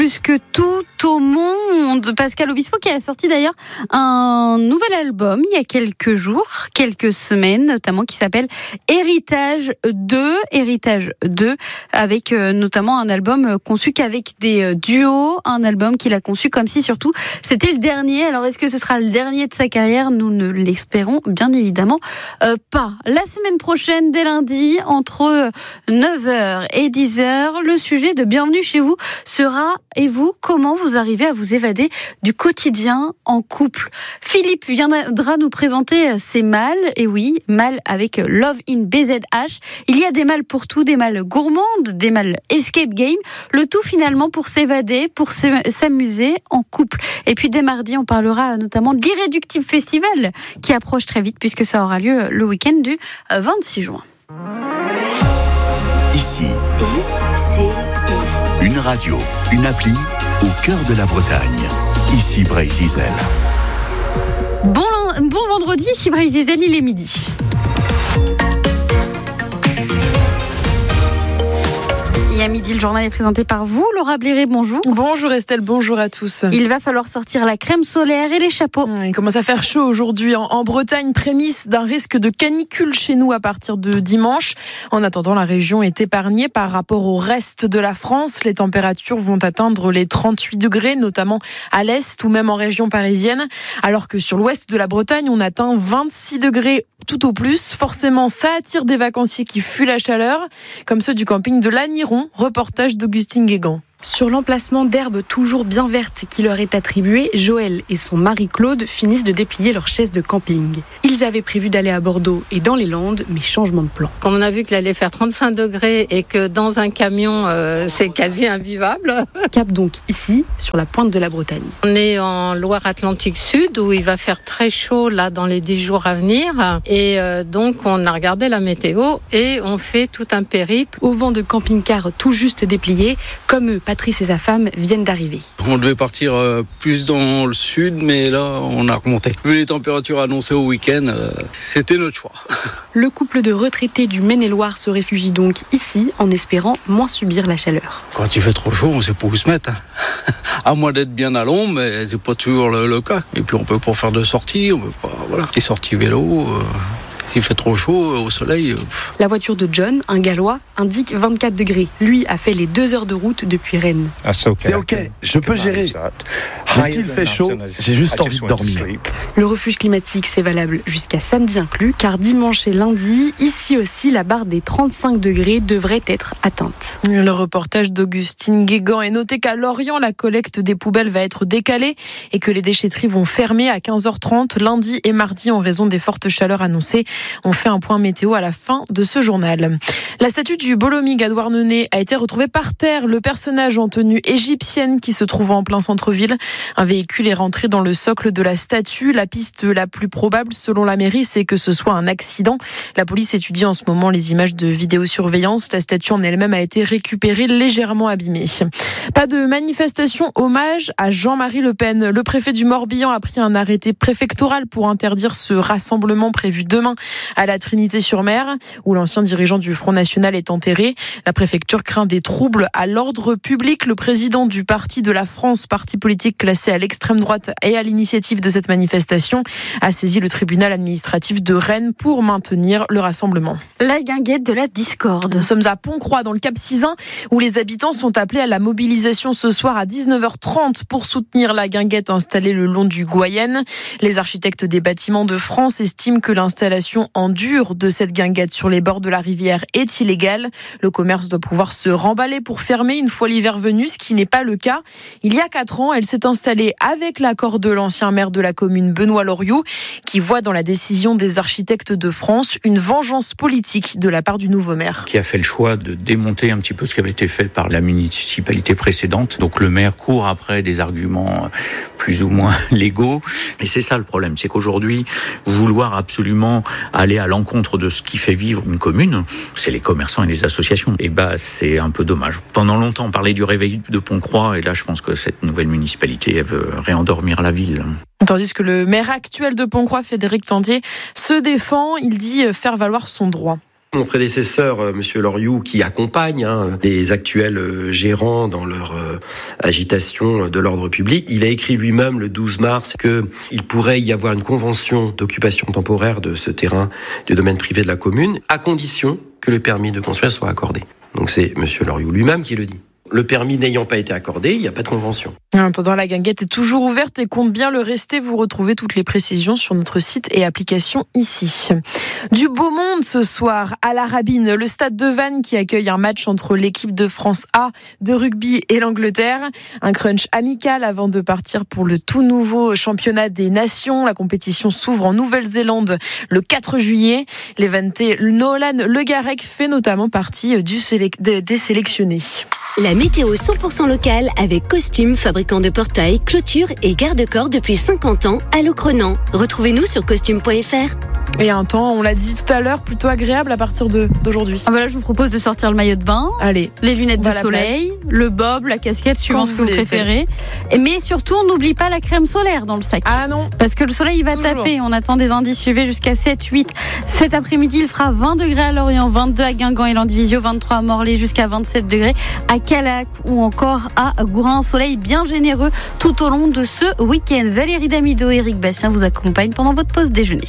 Plus que tout au monde. Pascal Obispo qui a sorti d'ailleurs un nouvel album il y a quelques jours, quelques semaines notamment, qui s'appelle Héritage 2, avec notamment un album conçu qu'avec des duos, un album qu'il a conçu comme si surtout c'était le dernier. Alors est-ce que ce sera le dernier de sa carrière ? Nous ne l'espérons bien évidemment pas. La semaine prochaine, dès lundi, entre 9h et 10h, le sujet de Bienvenue chez vous sera: et vous, comment vous arrivez à vous évader du quotidien en couple ? Philippe viendra nous présenter ses mâles, et oui, mâles avec Love in BZH. Il y a des mâles pour tout, des mâles gourmandes, des mâles escape game, le tout finalement pour s'évader, pour s'amuser en couple. Et puis dès mardi, on parlera notamment de l'Irréductible Festival qui approche très vite puisque ça aura lieu le week-end du 26 juin. Ici, une radio, une appli au cœur de la Bretagne. Ici Bray-Zizel. Bon vendredi, ici Bray-Zizel, il est midi. Et à midi, le journal est présenté par vous, Laura Bléré, bonjour. Bonjour Estelle, bonjour à tous. Il va falloir sortir la crème solaire et les chapeaux. Il commence à faire chaud aujourd'hui en Bretagne, prémisse d'un risque de canicule chez nous à partir de dimanche. En attendant, la région est épargnée par rapport au reste de la France. Les températures vont atteindre les 38 degrés, notamment à l'est ou même en région parisienne. Alors que sur l'ouest de la Bretagne, on atteint 26 degrés tout au plus. Forcément, ça attire des vacanciers qui fuient la chaleur, comme ceux du camping de l'Aniron. Reportage d'Augustine Guégan. Sur l'emplacement d'herbe toujours bien verte qui leur est attribué, Joël et son mari Claude finissent de déplier leur chaise de camping. Ils avaient prévu d'aller à Bordeaux et dans les Landes, mais changement de plan. Quand on a vu qu'il allait faire 35 degrés et que dans un camion, c'est quasi invivable. Cap donc ici, sur la pointe de la Bretagne. On est en Loire-Atlantique Sud où il va faire très chaud là dans les 10 jours à venir. Et donc on a regardé la météo et on fait tout un périple. Au vent de camping-car tout juste déplié, comme eux, Patrice et sa femme viennent d'arriver. On devait partir plus dans le sud, mais là, on a remonté. Vu les températures annoncées au week-end, c'était notre choix. Le couple de retraités du Maine-et-Loire se réfugie donc ici, en espérant moins subir la chaleur. Quand il fait trop chaud, on ne sait pas où se mettre. À moins d'être bien à l'ombre, mais c'est pas toujours le cas. Et puis on peut pas faire de sorties, on peut pas, voilà, des sorties vélo. S'il fait trop chaud au soleil. La voiture de John, un Gallois, indique 24 degrés. Lui a fait les 2 heures de route depuis Rennes. C'est ok, je peux gérer. Mais s'il fait chaud, j'ai juste envie de dormir. Le refuge climatique, c'est valable jusqu'à samedi inclus, car dimanche et lundi, ici aussi, la barre des 35 degrés devrait être atteinte. Le reportage d'Augustine Guégan. Et notez qu'à Lorient, la collecte des poubelles va être décalée et que les déchetteries vont fermer à 15h30 lundi et mardi en raison des fortes chaleurs annoncées. On fait un point météo à la fin de ce journal. La statue du Bolomig à Douarnenez a été retrouvée par terre. Le personnage en tenue égyptienne qui se trouve en plein centre-ville. Un véhicule est rentré dans le socle de la statue. La piste la plus probable, selon la mairie, c'est que ce soit un accident. La police étudie en ce moment les images de vidéosurveillance. La statue en elle-même a été récupérée légèrement abîmée. Pas de manifestation hommage à Jean-Marie Le Pen. Le préfet du Morbihan a pris un arrêté préfectoral pour interdire ce rassemblement prévu demain à la Trinité-sur-Mer, où l'ancien dirigeant du Front National est enterré. La préfecture craint des troubles à l'ordre public. Le président du Parti de la France, parti politique classé à l'extrême droite et à l'initiative de cette manifestation, a saisi le tribunal administratif de Rennes pour maintenir le rassemblement. La guinguette de la discorde. Nous sommes à Pont-Croix, dans le Cap Sizun, où les habitants sont appelés à la mobilisation ce soir à 19h30 pour soutenir la guinguette installée le long du Goyenne. Les architectes des bâtiments de France estiment que l'installation en dur de cette guinguette sur les bords de la rivière est illégale. Le commerce doit pouvoir se remballer pour fermer une fois l'hiver venu, ce qui n'est pas le cas. Il y a 4 ans, elle s'est installée avec l'accord de l'ancien maire de la commune, Benoît Loriot, qui voit dans la décision des architectes de France une vengeance politique de la part du nouveau maire. Qui a fait le choix de démonter un petit peu ce qui avait été fait par la municipalité précédente. Donc le maire court après des arguments plus ou moins légaux. Et c'est ça le problème, c'est qu'aujourd'hui, vouloir absolument aller à l'encontre de ce qui fait vivre une commune, c'est les commerçants et les associations. Et c'est un peu dommage. Pendant longtemps, on parlait du réveil de Pont-Croix, et là, je pense que cette nouvelle municipalité, elle veut réendormir la ville. Tandis que le maire actuel de Pont-Croix, Frédéric Tandier, se défend. Il dit faire valoir son droit. Mon prédécesseur, Monsieur Loriot, qui accompagne les actuels gérants dans leur agitation de l'ordre public, il a écrit lui-même le 12 mars qu'il pourrait y avoir une convention d'occupation temporaire de ce terrain du domaine privé de la commune, à condition que le permis de construire soit accordé. Donc c'est Monsieur Loriot lui-même qui le dit. Le permis n'ayant pas été accordé, il n'y a pas de convention. En attendant, la guinguette est toujours ouverte et compte bien le rester. Vous retrouvez toutes les précisions sur notre site et application ici. Du beau monde ce soir à la Rabine, le stade de Vannes qui accueille un match entre l'équipe de France A de rugby et l'Angleterre. Un crunch amical avant de partir pour le tout nouveau championnat des nations. La compétition s'ouvre en Nouvelle-Zélande le 4 juillet. L'Eventé Nolan Le Garec fait notamment partie des sélectionnés. La météo 100% locale avec Costume, fabricant de portails, clôtures et garde-corps depuis 50 ans à Locronan. Retrouvez-nous sur costume.fr. Et un temps, on l'a dit tout à l'heure, plutôt agréable à partir d'aujourd'hui. Là, je vous propose de sortir le maillot de bain. Allez, les lunettes de soleil, le bob, la casquette, suivant ce que vous préférez. Mais surtout, on n'oublie pas la crème solaire dans le sac. Ah non. Parce que le soleil, il va taper. On attend des indices UV jusqu'à 7, 8. Cet après-midi, il fera 20 degrés à Lorient, 22 à Guingamp et Landivisiau, 23 à Morlaix, jusqu'à 27 degrés à Calac ou encore à Gourin. Un soleil bien généreux tout au long de ce week-end. Valérie Damido et Eric Bastien vous accompagnent pendant votre pause déjeuner.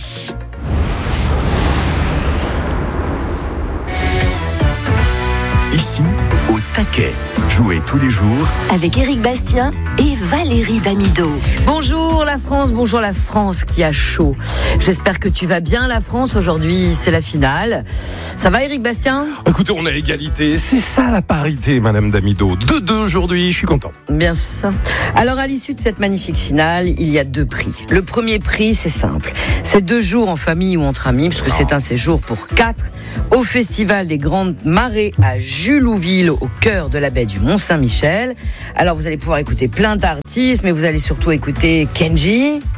Ici, au taquet. Jouez tous les jours avec Eric Bastien et Valérie Damido. Bonjour la France qui a chaud. J'espère que tu vas bien la France. Aujourd'hui, c'est la finale. Ça va Eric Bastien ? Écoutez, on a égalité. C'est ça la parité, Madame Damido. 2-2 aujourd'hui, je suis content. Bien sûr. Alors à l'issue de cette magnifique finale, il y a 2 prix. Le premier prix, c'est simple. C'est 2 jours en famille ou entre amis, puisque c'est un séjour pour 4 au Festival des Grandes Marées à Julouville, au cœur de la baie du Mont-Saint-Michel. Alors vous allez pouvoir écouter plein d'artistes, mais vous allez surtout écouter Kenji,